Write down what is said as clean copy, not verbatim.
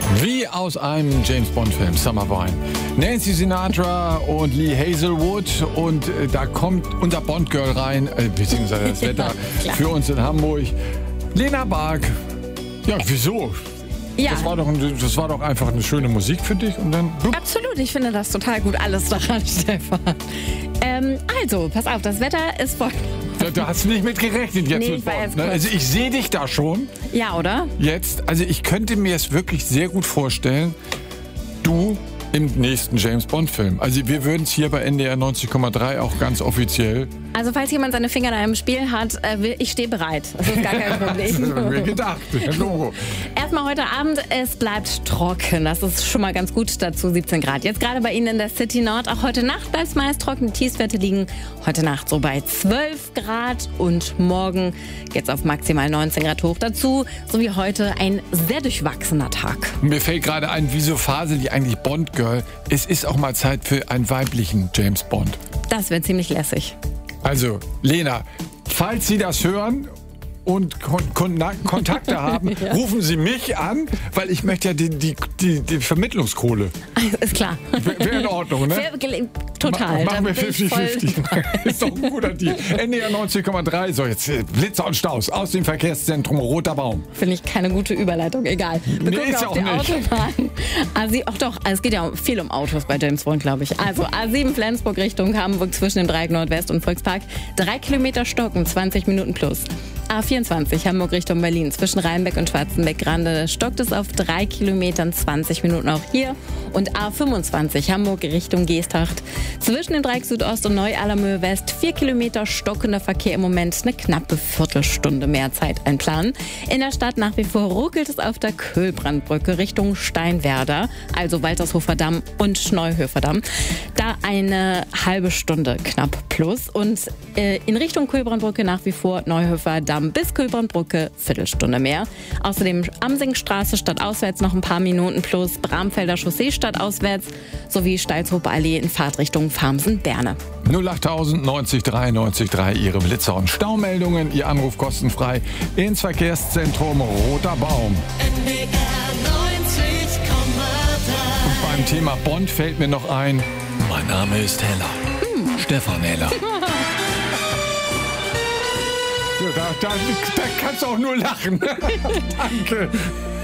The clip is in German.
Wie aus einem James-Bond-Film, Summer Wine. Nancy Sinatra und Lee Hazelwood und da kommt unser Bond-Girl rein, beziehungsweise das Wetter für uns in Hamburg. Lena Bark. Ja, wieso? Ja. Das war doch einfach eine schöne Musik für dich und dann... Absolut, ich finde das total gut. Alles daran, Stefan. Also, pass auf, das Wetter ist voll... Da hast du nicht mit gerechnet jetzt Nee, mit ich war Bond, jetzt ne? kurz. Also ich sehe dich da schon. Ja, oder? Jetzt, also ich könnte mir es wirklich sehr gut vorstellen, du im nächsten James-Bond-Film. Also wir würden es hier bei NDR 90,3 auch ganz offiziell... Also, falls jemand seine Finger da im Spiel hat, ich stehe bereit. Das ist gar kein Das Problem. habe ich mir gedacht. Logo. Erstmal heute Abend, es bleibt trocken. Das ist schon mal ganz gut, dazu 17 Grad. Jetzt gerade bei Ihnen in der City Nord. Auch heute Nacht bleibt es meist trocken. Die Tiefstwerte liegen heute Nacht so bei 12 Grad. Und morgen geht es auf maximal 19 Grad hoch. Dazu, so wie heute, ein sehr durchwachsener Tag. Mir fällt gerade ein, wieso fasel die eigentlich Bond-Girl? Es ist auch mal Zeit für einen weiblichen James Bond. Das wäre ziemlich lässig. Also, Lena, falls Sie das hören und Kontakte haben, rufen Sie mich an, weil ich möchte ja die Vermittlungskohle. Ist klar. Wäre in Ordnung, ne? Total. Machen wir Da bin ich 50-50. Ist doch ein guter Deal. NDR 90,3. So, jetzt Blitzer und Staus aus dem Verkehrszentrum Roter Baum. Finde ich keine gute Überleitung. Egal. Wir gucken ist auf auch die nicht. Autobahn. Ach doch, es geht ja viel um Autos bei James Bond, glaube ich. Also A7 Flensburg Richtung Hamburg zwischen dem Dreieck Nordwest und Volkspark. 3 Kilometer stocken, 20 Minuten plus. A24 Hamburg Richtung Berlin zwischen Rheinbeck und Schwarzenbeck-Grande stockt es auf 3 Kilometern, 20 Minuten auch hier. Und A25 Hamburg Richtung Geesthacht zwischen dem Dreieck Südost und Neu-Allermöhe West 4 Kilometer stockender Verkehr im Moment, eine knappe Viertelstunde mehr Zeit einplanen. In der Stadt nach wie vor ruckelt es auf der Köhlbrandbrücke Richtung Steinwerder, also Waltershofer Damm und Neuhöfer Damm. Da eine halbe Stunde knapp plus und in Richtung Köhlbrandbrücke nach wie vor Neuhöfer Damm bis Köhlbrandbrücke Viertelstunde mehr. Außerdem Amsingstraße stadtauswärts noch ein paar Minuten plus, Bramfelder Chaussee stadtauswärts sowie Stalzhofer Allee in Fahrtrichtung Farmsen-Berne. 08000 90 93 3, Ihre Blitzer und Staumeldungen, Ihr Anruf kostenfrei ins Verkehrszentrum Roter Baum. NDR 90,3. Und beim Thema Bond fällt mir noch ein, mein Name ist Heller. Stefan Heller. Ja, da kannst du auch nur lachen. Danke.